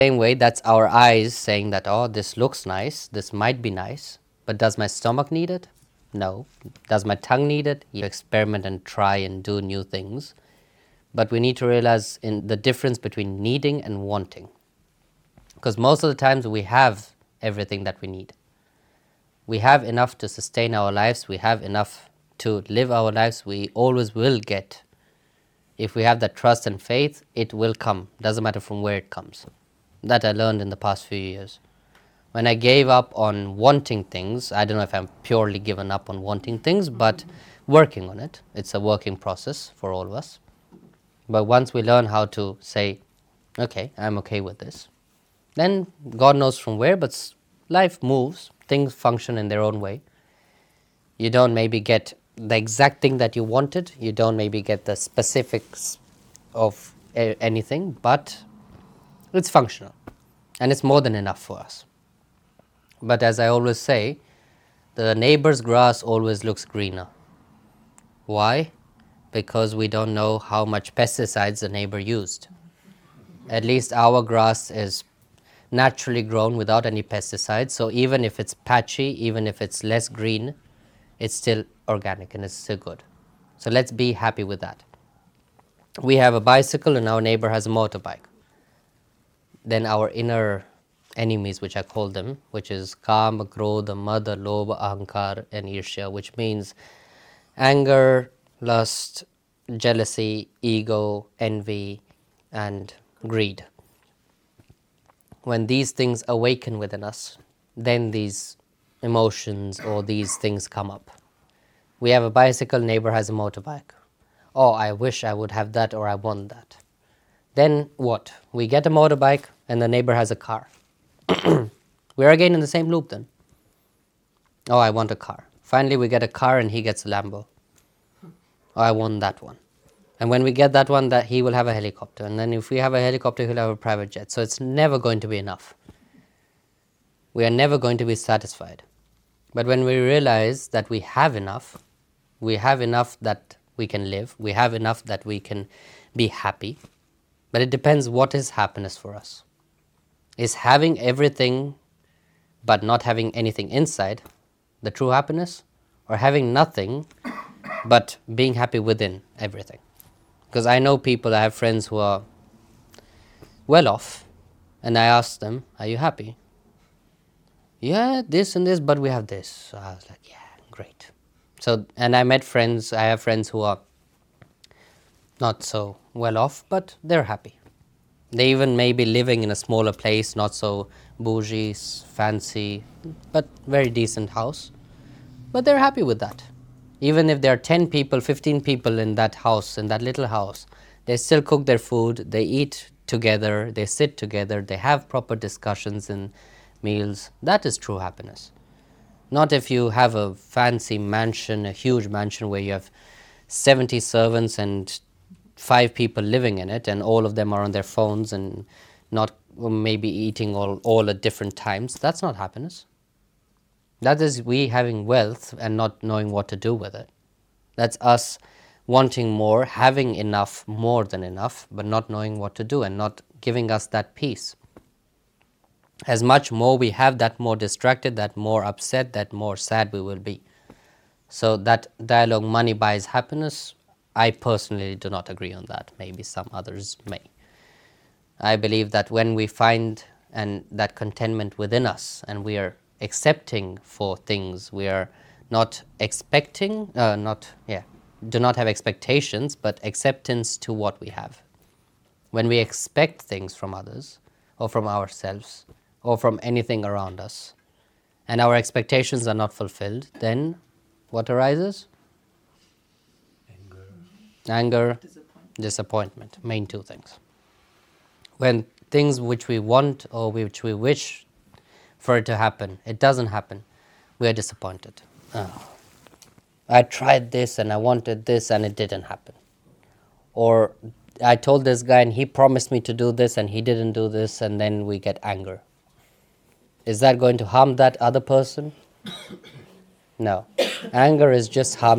Same way, that's our eyes saying that, oh, this looks nice, this might be nice, but does my stomach need it? No. Does my tongue need it? You experiment and try and do new things. But we need to realize in the difference between needing and wanting. Because most of the times we have everything that we need. We have enough to sustain our lives, we have enough to live our lives, we always will get. If we have that trust and faith, it will come, doesn't matter from where it comes. That I learned in the past few years. When I gave up on wanting things, I don't know if I'm purely given up on wanting things, but working on it. It's a working process for all of us. But once we learn how to say, okay, I'm okay with this, then God knows from where, but life moves, things function in their own way. You don't maybe get the exact thing that you wanted, you don't maybe get the specifics of anything, but it's functional and it's more than enough for us. But as I always say, the neighbor's grass always looks greener. Why? Because we don't know how much pesticides the neighbor used. At least our grass is naturally grown without any pesticides, so even if it's patchy, even if it's less green, it's still organic and it's still good. So let's be happy with that. We have a bicycle and our neighbor has a motorbike. Then our inner enemies, which I call them, which is Kama, Krodha, Mada, Lobha, Ahankar and Irsha, which means anger, lust, jealousy, ego, envy and greed. When these things awaken within us, then these emotions or these things come up. We have a bicycle, neighbor has a motorbike. Oh, I wish I would have that, or I want that. Then what? We get a motorbike and the neighbor has a car. We're again in the same loop then. Oh, I want a car. Finally we get a car and he gets a Lambo. Oh, I want that one. And when we get that one, that he will have a helicopter. And then if we have a helicopter, he'll have a private jet. So it's never going to be enough. We are never going to be satisfied. But when we realize that we have enough that we can live, we have enough that we can be happy. But it depends what is happiness for us. Is having everything but not having anything inside the true happiness? Or having nothing but being happy within everything? Because I know people, I have friends who are well off, and I ask them, are you happy? Yeah, this and this, but we have this. So I was like, yeah, great. So, and I have friends who are not so well off, but they're happy. They even may be living in a smaller place, not so bougie, fancy, but very decent house. But they're happy with that. Even if there are 10 people, 15 people in that house, in that little house, they still cook their food, they eat together, they sit together, they have proper discussions and meals. That is true happiness. Not if you have a fancy mansion, a huge mansion where you have 70 servants and 5 people living in it, and all of them are on their phones and not maybe eating all at different times. That's not happiness. That is we having wealth and not knowing what to do with it. That's us wanting more, having enough, more than enough, but not knowing what to do and not giving us that peace. As much more we have, that more distracted, that more upset, that more sad we will be. So that dialogue, money buys happiness, I personally do not agree on that. Maybe some others may. I believe that when we find that contentment within us and we are accepting for things, we are not expecting, do not have expectations, but acceptance to what we have. When we expect things from others or from ourselves or from anything around us and our expectations are not fulfilled, then what arises? Anger, disappointment, main 2 things. When things which we want or which we wish for it to happen, it doesn't happen, we are disappointed. Oh, I tried this and I wanted this and it didn't happen. Or I told this guy and he promised me to do this and he didn't do this, and then we get anger. Is that going to harm that other person? No. Anger is just harm.